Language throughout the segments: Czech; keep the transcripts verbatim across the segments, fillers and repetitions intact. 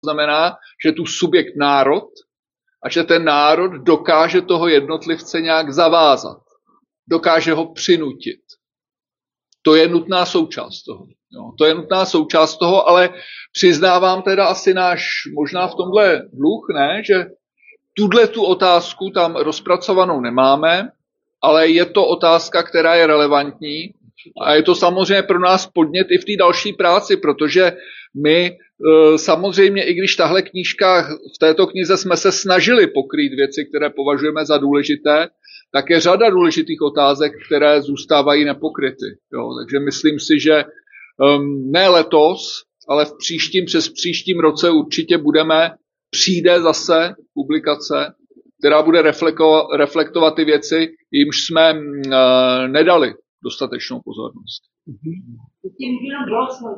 znamená, že tu subjekt národ a že ten národ dokáže toho jednotlivce nějak zavázat. Dokáže ho přinutit. To je nutná součást toho. Jo, to je nutná součást toho, ale přiznávám teda asi náš, možná v tomhle dluh, ne, že tuhle tu otázku tam rozpracovanou nemáme, ale je to otázka, která je relevantní a je to samozřejmě pro nás podnět i v té další práci, protože my samozřejmě, i když tahle knížka, v této knize jsme se snažili pokrýt věci, které považujeme za důležité, tak je řada důležitých otázek, které zůstávají nepokryty. Jo, takže myslím si, že um, ne letos, ale v příštím, přes příštím roce určitě budeme, přijde zase publikace, která bude reflektovat, reflektovat ty věci, jimž jsme uh, nedali dostatečnou pozornost. Tím jenom blosnou,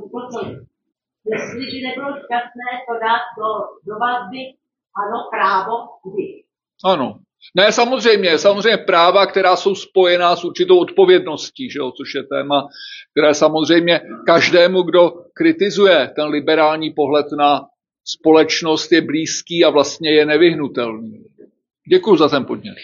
jestli by nebylo šťastné to dát do, do vazby, ano, právo, kdy. Ano. Ne, samozřejmě, samozřejmě práva, která jsou spojená s určitou odpovědností, že jo, což je téma, které samozřejmě každému, kdo kritizuje ten liberální pohled na společnost, je blízký a vlastně je nevyhnutelný. Děkuji za ten podnět.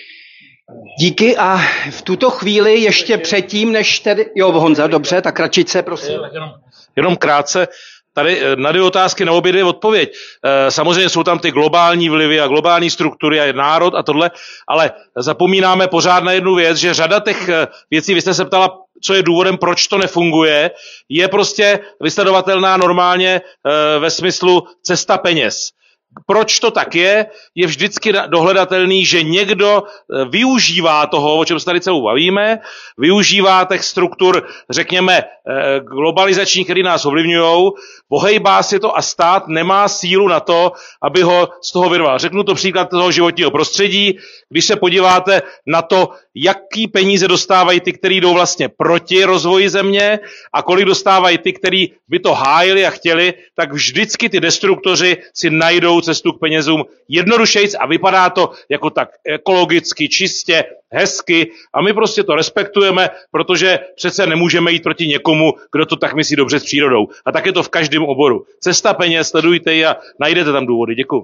Díky a v tuto chvíli ještě předtím, než tedy... Jo, Honza, dobře, tak Račice, prosím. Jenom, jenom krátce. Tady na dvě otázky na obě dvě odpověď. Samozřejmě jsou tam ty globální vlivy a globální struktury a národ a tohle, ale zapomínáme pořád na jednu věc, že řada těch věcí, vy jste se ptala, co je důvodem, proč to nefunguje, je prostě vysledovatelná normálně ve smyslu cesta peněz. Proč to tak je, je vždycky dohledatelný, že někdo využívá toho, o čem se tady celou bavíme, využívá těch struktur, řekněme, globalizačních, které nás ovlivňují, pohejbá si to a stát nemá sílu na to, aby ho z toho vyrval. Řeknu to příklad toho životního prostředí, když se podíváte na to, jaký peníze dostávají ty, kteří jdou vlastně proti rozvoji země a kolik dostávají ty, kteří by to hájili a chtěli, tak vždycky ty destruktoři si najdou cestu k penězům jednodušejc a vypadá to jako tak ekologicky, čistě, hezky a my prostě to respektujeme, protože přece nemůžeme jít proti někomu, kdo to tak myslí dobře s přírodou. A tak je to v každém oboru. Cesta peněz, sledujte ji a najdete tam důvody. Děkuji.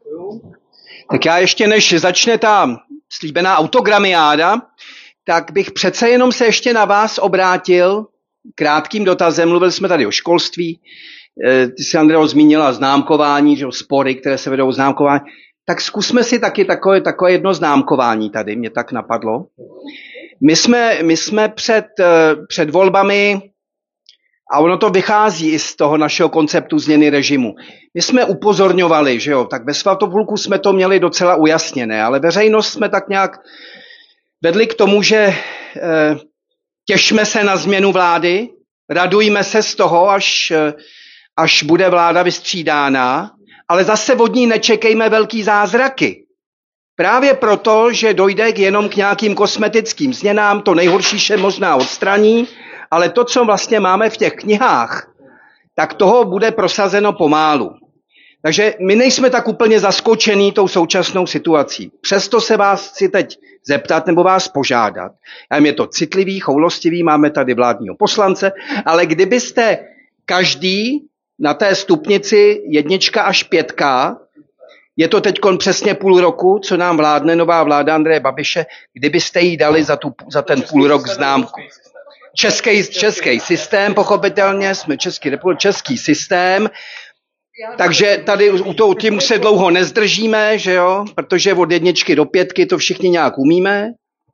Tak já ještě než začne ta slíbená autogramiáda, tak bych přece jenom se ještě na vás obrátil krátkým dotazem. Mluvili jsme tady o školství, ty jsi, Andreo, zmínila známkování, že spory, které se vedou známkování. Tak zkusme si taky takové, takové jedno známkování tady, mě tak napadlo. My jsme, my jsme před, před volbami, a ono to vychází i z toho našeho konceptu změny režimu. My jsme upozorňovali, že jo, tak ve Svatovulku jsme to měli docela ujasněné, ale veřejnost jsme tak nějak vedli k tomu, že eh, těšme se na změnu vlády, radujme se z toho, až, až bude vláda vystřídána, ale zase od ní nečekejme velký zázraky. Právě proto, že dojde jenom k nějakým kosmetickým změnám, to nejhorší se možná odstraní, ale to, co vlastně máme v těch knihách, tak toho bude prosazeno pomálu. Takže my nejsme tak úplně zaskočení tou současnou situací. Přesto se vás chci teď zeptat nebo vás požádat. Já vím, je to citlivý, choulostivý, máme tady vládního poslance, ale kdybyste každý na té stupnici jednička až pětka, je to teď přesně půl roku, co nám vládne nová vláda Andreje Babiše, kdybyste jí dali za, tu, za ten půl rok známku. Český, český systém, pochopitelně, jsme Český republik, český systém, takže tady u toho tím se dlouho nezdržíme, že jo, protože od jedničky do pětky to všichni nějak umíme.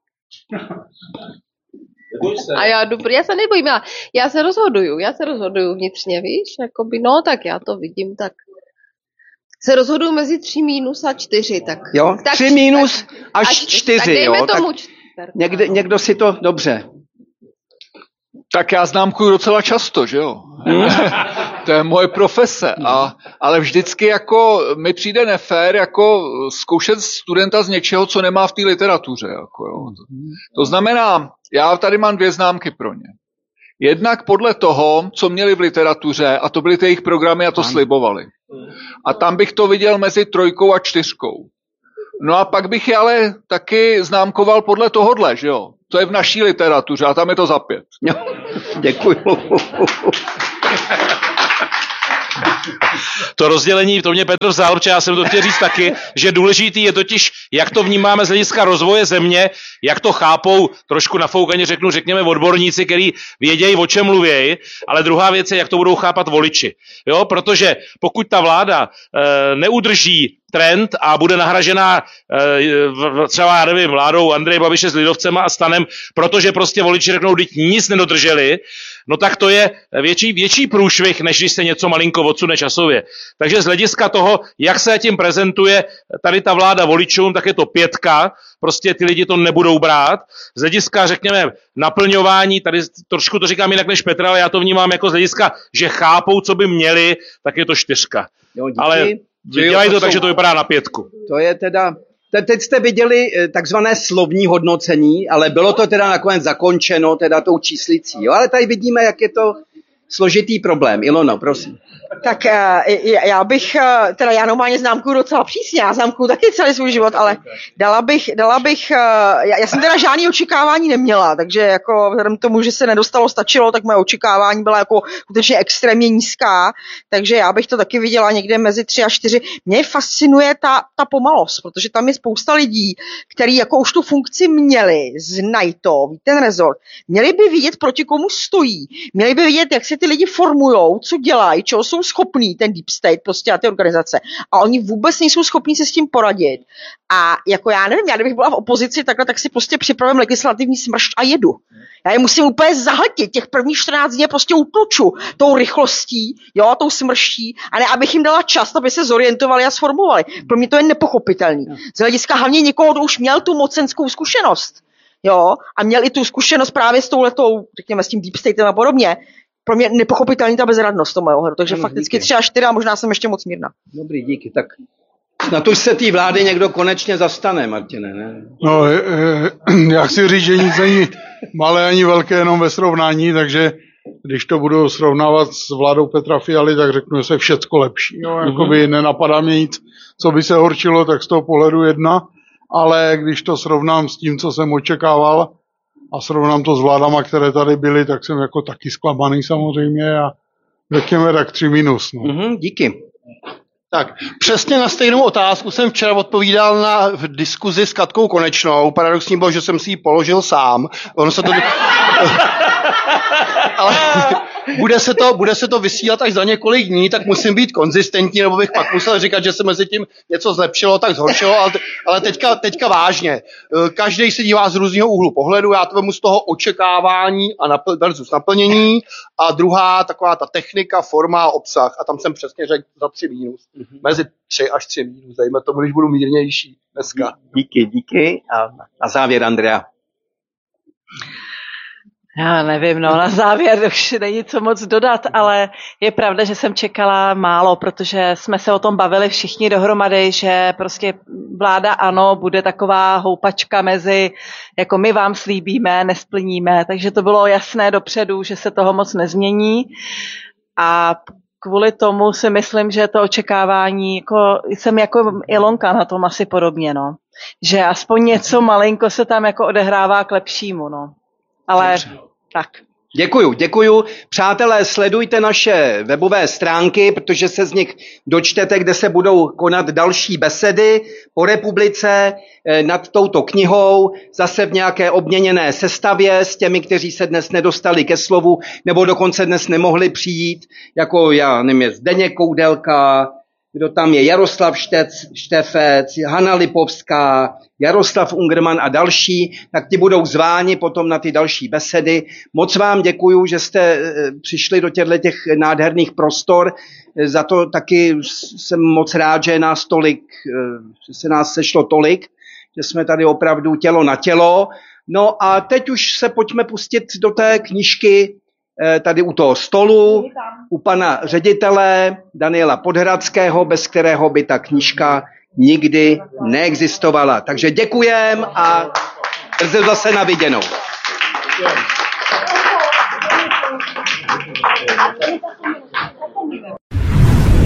A já dobrý, já se nebojím, já, já se rozhoduju, já se rozhoduju vnitřně, víš, jakoby, no tak já to vidím, tak se rozhoduju mezi tři mínus a čtyři, tak. Jo, tak, tři mínus tak, až, až čtyři, tak dejme jo, tomu tak čtyřka, někde, no. Někdo si to, dobře. Tak já známkuju docela často, že jo? Hmm. To je moje profese. A, ale vždycky jako mi přijde nefér jako zkoušet studenta z něčeho, co nemá v té literatuře. Jako, jo. To znamená, já tady mám dvě známky pro ně. Jednak podle toho, co měli v literatuře, a to byly ty jejich programy a to slibovali. A tam bych to viděl mezi trojkou a čtyřkou. No a pak bych je ale taky známkoval podle tohodle, že jo? To je v naší literatuře a tam je to za pět. Jo, děkuju. To rozdělení, to mě Petr vzal, protože já jsem to chtěl říct taky, že důležitý je totiž, jak to vnímáme z hlediska rozvoje země, jak to chápou, trošku nafoukaně řeknu, řekněme odborníci, kteří vědějí, o čem mluvějí, ale druhá věc je, jak to budou chápat voliči. Jo, protože pokud ta vláda e, neudrží trend a bude nahražená e, třeba, já nevím, vládou Andreje Babiše s lidovcema a STANem, protože prostě voliči řeknou, že nic nedodrželi, no tak to je větší, větší průšvih, než když se něco malinko odsune časově. Takže z hlediska toho, jak se tím prezentuje tady ta vláda voličům, tak je to pětka, prostě ty lidi to nebudou brát. Z hlediska, řekněme, naplňování, tady trošku to říkám jinak než Petr, ale já to vnímám jako z hlediska, že chápou, co by měli, tak je to čtyřka. Jo, díky. Ale dělají to tak, že to vypadá na pětku. To je teda... Teď jste viděli takzvané slovní hodnocení, ale bylo to teda nakonec zakončeno teda tou číslicí. Jo? Ale tady vidíme, jak je to složitý problém. Ilono, prosím. Tak já bych, teda já normálně známku docela přísně, já známku taky celý svůj život, ale dala bych, dala bych, já, já jsem teda žádný očekávání neměla, takže jako vzhledem k tomu, že se nedostalo, stačilo, tak moje očekávání byla jako skutečně extrémně nízká, takže já bych to taky viděla někde mezi tři a čtyři. Mě fascinuje ta, ta pomalost, protože tam je spousta lidí, kteří jako už tu funkci měli, znají to, ví ten rezort, měli by vidět, proti komu stojí, měli by vidět, jak se ty lidi formujou, co dělají, čeho jsou schopní, ten deep state prostě a ty organizace. A oni vůbec nejsou schopní se s tím poradit. A jako já nevím, já kdybych byla v opozici takhle, tak si prostě připravím legislativní smršť a jedu. Já je musím úplně zahltit, těch prvních čtrnáct dní prostě utluču tou rychlostí, jo, tou smrští, a ne, abych jim dala čas, aby se zorientovali a sformovali. Pro mě to je nepochopitelný. Z hlediska hlavně někoho, kdo už měl tu mocenskou zkušenost, jo, a měl i tu zkušenost právě s touhletou, řekněme, s tím deep statem a podobně. Pro mě nepochopitelný ta bezradnost to mého hru, takže ano, fakticky díky. Tři a čtyři a možná jsem ještě moc mírná. Dobrý, díky. Tak na to se té vlády někdo konečně zastane, Martine, ne? No, e, e, já chci říct, že nic není malé ani velké, jenom ve srovnání, takže když to budu srovnávat s vládou Petra Fialy, tak řeknu, že se všecko lepší. Jo, mm-hmm. Jakoby nenapadá mě nic, co by se horčilo, tak z toho pohledu jedna, ale když to srovnám s tím, co jsem očekával, a srovnám to s vládama, které tady byly, tak jsem jako taky zklamaný samozřejmě a řekněme tak tři minus. No. Mm-hmm, díky. Tak, přesně na stejnou otázku jsem včera odpovídal na v diskuzi s Katkou Konečnou. Paradoxní bylo, že jsem si ji položil sám. Ono se to... Ale bude se, to, bude se to vysílat až za několik dní, tak musím být konzistentní, nebo bych pak musel říkat, že se mezi tím něco zlepšilo, tak zhoršilo, ale, ale teďka, teďka vážně. Každý se dívá z různého úhlu pohledu, já to vemu z toho očekávání a napl- versus naplnění a druhá taková ta technika, forma a obsah a tam jsem přesně řekl za tři mínus. Mm-hmm. Mezi tři až tři mínus, dejme tomu, když budu mírnější dneska. Díky, díky a na závěr Andrea. Já nevím, no na závěr už není co moc dodat, ale je pravda, že jsem čekala málo, protože jsme se o tom bavili všichni dohromady, že prostě vláda ano, bude taková houpačka mezi, jako my vám slíbíme, nesplníme, takže to bylo jasné dopředu, že se toho moc nezmění a kvůli tomu si myslím, že to očekávání, jako, jsem jako Ilonka na tom asi podobně, no. Že aspoň něco malinko se tam jako odehrává k lepšímu, no. Ale dobře. Tak. Děkuju, děkuju. Přátelé, sledujte naše webové stránky, protože se z nich dočtete, kde se budou konat další besedy po republice nad touto knihou, zase v nějaké obměněné sestavě s těmi, kteří se dnes nedostali ke slovu, nebo dokonce dnes nemohli přijít, jako já nevím, je Zdeněk Koudelka, kdo tam je, Jaroslav Štec, Štefec, Hana Lipovská, Jaroslav Ungerman a další, tak ti budou zváni potom na ty další besedy. Moc vám děkuju, že jste přišli do těchto těch nádherných prostor. Za to taky jsem moc rád, že nás tolik, že se nás sešlo tolik, že jsme tady opravdu tělo na tělo. No a teď už se pojďme pustit do té knížky tady u toho stolu, u pana ředitele Daniela Podhradského, bez kterého by ta knížka nikdy neexistovala. Takže děkujem a brzy zase na viděnou.